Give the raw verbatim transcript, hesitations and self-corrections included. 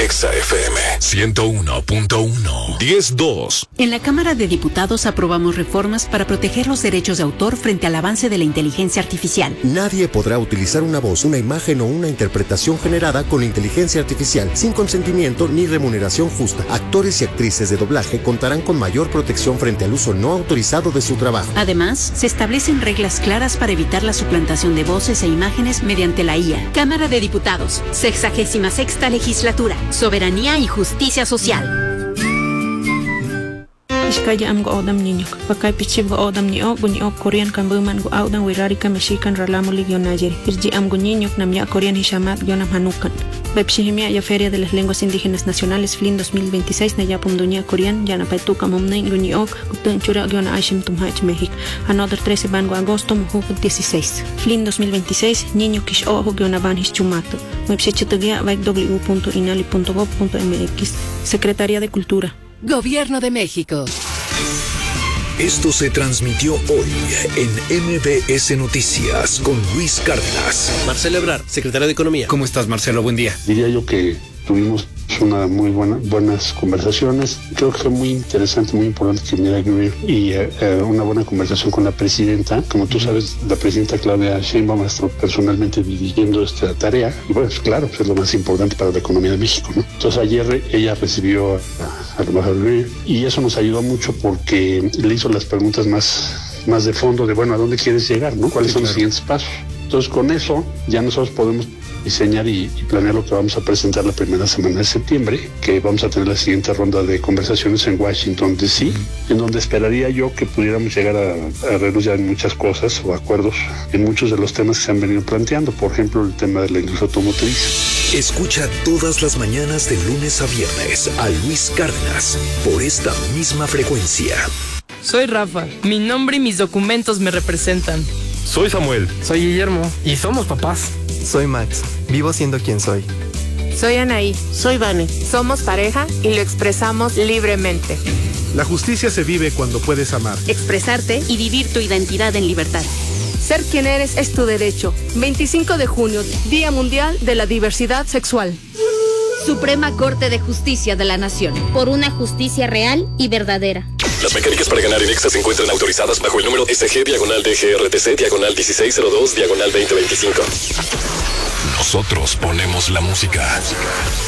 Exa F M ciento uno punto uno. diez dos. En la Cámara de Diputados aprobamos reformas para proteger los derechos de autor frente al avance de la inteligencia artificial. Nadie podrá utilizar una voz, una imagen o una interpretación generada con inteligencia artificial sin consentimiento ni remuneración justa. Actores y actrices de doblaje contarán con mayor protección frente al uso no autorizado de su trabajo. Además, se establecen reglas claras para evitar la suplantación de voces e imágenes mediante la I A. Cámara de Diputados, sexagésima sexta legislatura, soberanía y justicia social. Iskaya am go odam niño, pakay pichib go odam ni o guni o Korean kan buman go audan wirari ka mexican ralamo ligio najeri. Irji am go niño nam ya Korean hishamat gionam hanukan. Bepshihimia ya Feria de las Lenguas Indígenas Nacionales F L I N dos mil veintiséis na ya pumdunia Korean ya na paituka mumnei guni o gutun chura giona aishim tumhach México. Another trece van go agosto muhu dieciséis. F L I N dos mil veintiséis niño kish o giona van hischumato. Website vai w w w punto inali punto gob punto m x. Secretaría de Cultura. Gobierno de México. Esto se transmitió hoy en M B S Noticias con Luis Cárdenas. Marcelo Ebrard, secretario de Economía. ¿Cómo estás, Marcelo? Buen día. Diría yo que tuvimos una muy buena, buenas conversaciones. Creo que fue muy interesante, muy importante que viniera Greer y eh, una buena conversación con la presidenta. Como tú sabes, la presidenta Claudia Sheinbaum ha estado personalmente dirigiendo esta tarea. Y bueno, pues, claro, pues es lo más importante para la economía de México, ¿no? Entonces ayer ella recibió a, a la embajadora Greer y eso nos ayudó mucho porque le hizo las preguntas más, más de fondo de, bueno, ¿a dónde quieres llegar, no? ¿Cuáles sí, son claro. los siguientes pasos? Entonces con eso ya nosotros podemos diseñar y, y planear lo que vamos a presentar la primera semana de septiembre, que vamos a tener la siguiente ronda de conversaciones en Washington D C, en donde esperaría yo que pudiéramos llegar a, a renunciar en muchas cosas o acuerdos en muchos de los temas que se han venido planteando, por ejemplo el tema de la industria automotriz. Escucha todas las mañanas de lunes a viernes a Luis Cárdenas por esta misma frecuencia. Soy Rafa, mi nombre y mis documentos me representan. Soy Samuel. Soy Guillermo. Y somos papás. Soy Max. Vivo siendo quien soy. Soy Anaí. Soy Vane. Somos pareja y lo expresamos libremente. La justicia se vive cuando puedes amar, expresarte y vivir tu identidad en libertad. Ser quien eres es tu derecho. veinticinco de junio, Día Mundial de la Diversidad Sexual. Suprema Corte de Justicia de la Nación. Por una justicia real y verdadera. Las mecánicas para ganar en Exa se encuentran autorizadas bajo el número S G diagonal D G R T C diagonal dieciséis cero dos diagonal veinte veinticinco. Nosotros ponemos la música.